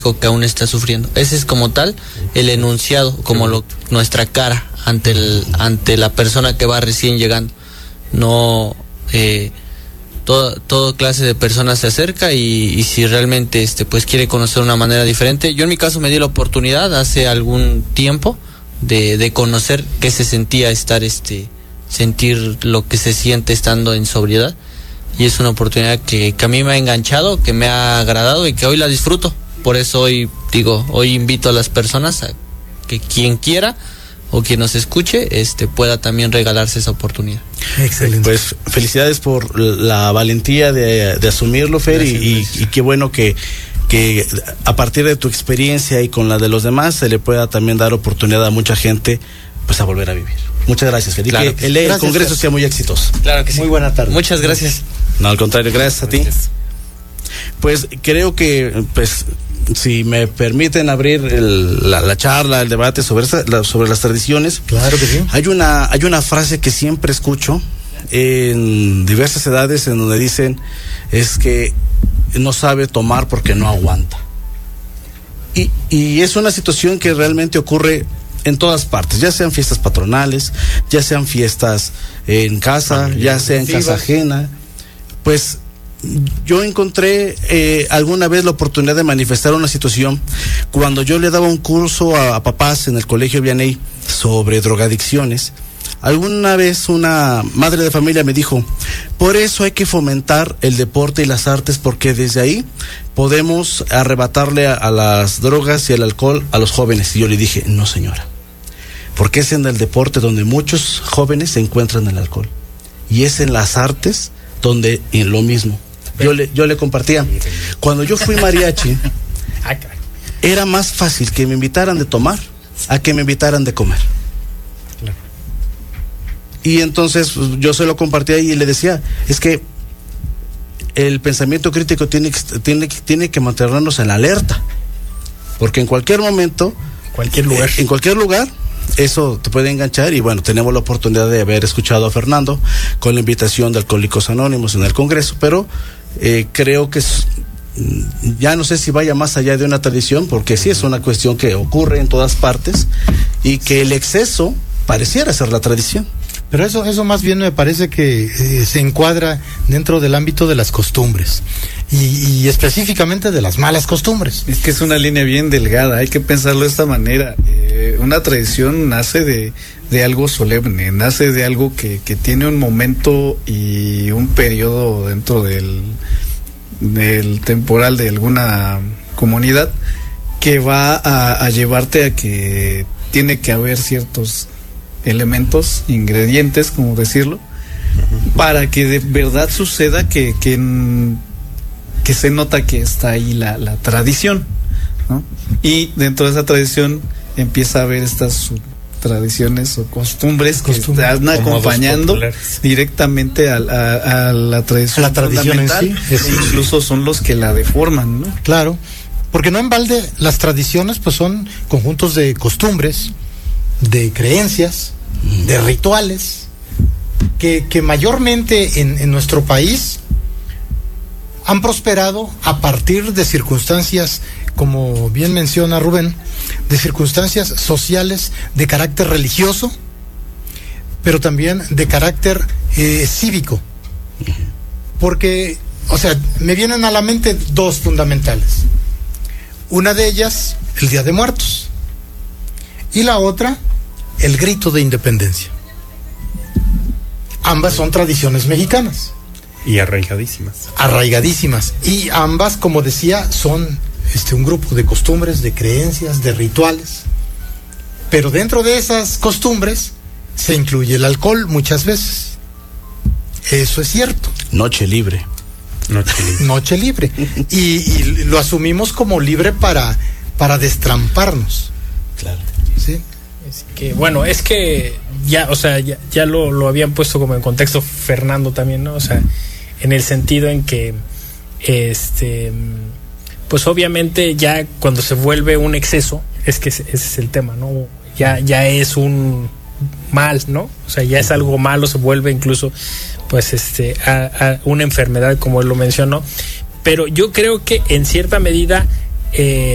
que aún está sufriendo. Ese es como tal el enunciado, como nuestra cara ante la persona que va recién llegando. No, todo clase de personas se acerca y si realmente pues quiere conocer una manera diferente. Yo en mi caso me di la oportunidad hace algún tiempo de conocer qué se sentía estar sentir lo que se siente estando en sobriedad, y es una oportunidad que a mí me ha enganchado, que me ha agradado y que hoy la disfruto. Por eso hoy invito a las personas a que quien quiera o quien nos escuche pueda también regalarse esa oportunidad. Excelente. Pues felicidades por la valentía de asumirlo, Fer. Gracias, y qué bueno que a partir de tu experiencia y con la de los demás se le pueda también dar oportunidad a mucha gente pues a volver a vivir. Muchas gracias, Fer. Claro, que el Congreso sea muy exitoso. Claro que sí. Muy buena tarde. Muchas gracias. No, al contrario, gracias a ti. Pues creo que, pues, si me permiten abrir la charla, el debate sobre las tradiciones. Claro que sí. Hay una frase que siempre escucho en diversas edades en donde dicen es que no sabe tomar porque no aguanta. Y es una situación que realmente ocurre en todas partes, ya sean fiestas patronales, ya sean fiestas en casa, ya sea en casa ajena. Pues yo encontré alguna vez la oportunidad de manifestar una situación cuando yo le daba un curso a papás en el Colegio Vianney sobre drogadicciones. Alguna vez una madre de familia me dijo, por eso hay que fomentar el deporte y las artes, porque desde ahí podemos arrebatarle a las drogas y al alcohol a los jóvenes. Y yo le dije, no señora, porque es en el deporte donde muchos jóvenes se encuentran el alcohol, y es en las artes donde en lo mismo. Yo le compartía, cuando yo fui mariachi, era más fácil que me invitaran de tomar a que me invitaran de comer. Y entonces yo se lo compartía y le decía, es que el pensamiento crítico tiene que mantenernos en la alerta, porque en cualquier momento, en cualquier lugar, eso te puede enganchar. Y bueno, tenemos la oportunidad de haber escuchado a Fernando con la invitación de Alcohólicos Anónimos en el Congreso, pero creo que ya no sé si vaya más allá de una tradición, porque sí es una cuestión que ocurre en todas partes y que el exceso pareciera ser la tradición. Pero eso más bien me parece que se encuadra dentro del ámbito de las costumbres y específicamente de las malas costumbres. Es que es una línea bien delgada, hay que pensarlo de esta manera. Una tradición nace de algo solemne, nace de algo que tiene un momento y un periodo dentro del temporal de alguna comunidad que va a llevarte a que tiene que haber ciertos elementos, ingredientes, como decirlo, para que de verdad suceda que se nota que está ahí la tradición, ¿no? Y dentro de esa tradición empieza a haber estas tradiciones o costumbres que están acompañando directamente a la tradición. La tradición en sí. Incluso son los que la deforman, ¿no? Claro, porque no en balde las tradiciones pues son conjuntos de costumbres, de creencias, de rituales que mayormente en nuestro país han prosperado a partir de circunstancias, como bien menciona Rubén, de circunstancias sociales de carácter religioso, pero también de carácter cívico. Porque, o sea, me vienen a la mente dos fundamentales. Una de ellas, el Día de Muertos, y la otra, el grito de independencia. Ambas son tradiciones mexicanas. Y arraigadísimas. Y ambas, como decía, son un grupo de costumbres, de creencias, de rituales. Pero dentro de esas costumbres se incluye el alcohol muchas veces. Eso es cierto. Noche libre. Y lo asumimos como libre para destramparnos. Claro. ¿Sí? Es que, bueno, es que ya, o sea, ya lo habían puesto como en contexto Fernando también, ¿no? O sea, en el sentido en que pues obviamente ya cuando se vuelve un exceso, es que ese es el tema, ¿no? Ya es un mal, ¿no? O sea, ya es algo malo, se vuelve incluso pues a una enfermedad, como él lo mencionó. Pero yo creo que en cierta medida